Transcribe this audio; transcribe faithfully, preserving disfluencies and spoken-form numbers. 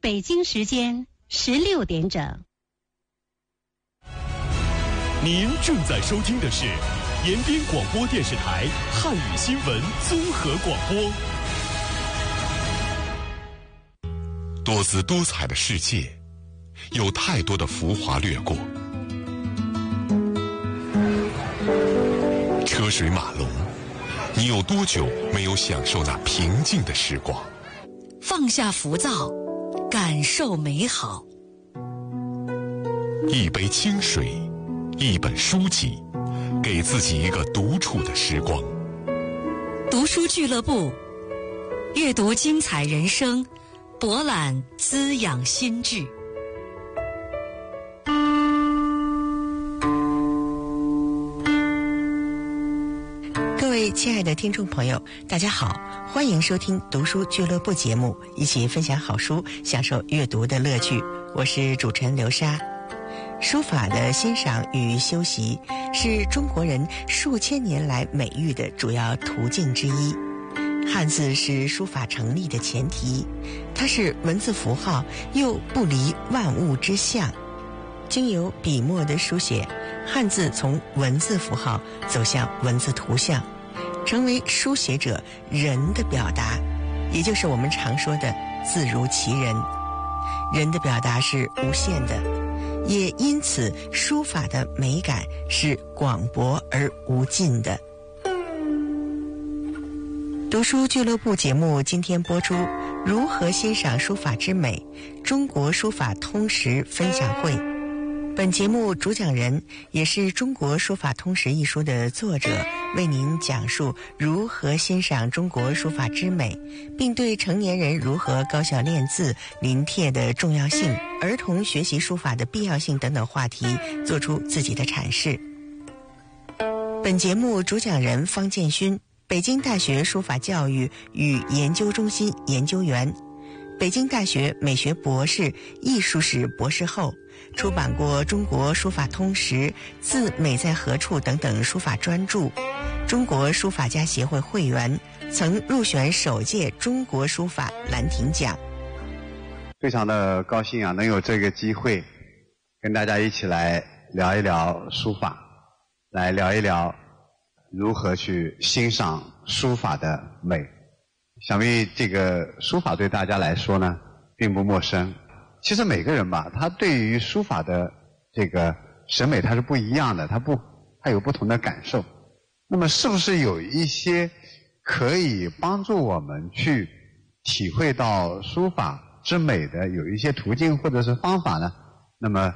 北京时间十六点整。 您正在收听的是延边广播电视台汉语新闻综合广播。多姿多彩的世界，有太多的浮华掠过，车水马龙，你有多久没有享受那平静的时光？ 放下浮躁，感受美好。 一杯清水，一本书籍，给自己一个独处的时光。 读书俱乐部，阅读精彩人生，博览滋养心智。 各位亲爱的听众朋友，大家好，欢迎收听读书俱乐部节目，一起分享好书，享受阅读的乐趣。我是主持人刘莎。书法的欣赏与修习是中国人数千年来美育的主要途径之一。汉字是书法成立的前提，它是文字符号，又不离万物之象。经由笔墨的书写，汉字从文字符号走向文字图像，成为书写者人的表达，也就是我们常说的字如其人。人的表达是无限的，也因此书法的美感是广博而无尽的。读书俱乐部节目今天播出如何欣赏书法之美，中国书法通识分享会。本节目主讲人也是中国书法通识一书的作者，为您讲述如何欣赏中国书法之美，并对成年人如何高效练字临帖的重要性，儿童学习书法的必要性等等话题做出自己的阐释。本节目主讲人方建勋，北京大学书法教育与研究中心研究员，北京大学美学博士、艺术史博士后，出版过《中国书法通识》、《字美在何处》等等书法专著，中国书法家协会会员，曾入选首届中国书法兰亭奖。 非常的高兴啊，能有这个机会跟大家一起来聊一聊书法，来聊一聊如何去欣赏书法的美。想必这个书法对大家来说呢并不陌生，其实每个人吧，他对于书法的这个审美他是不一样的，他不他有不同的感受。那么是不是有一些可以帮助我们去体会到书法之美的有一些途径或者是方法呢？那么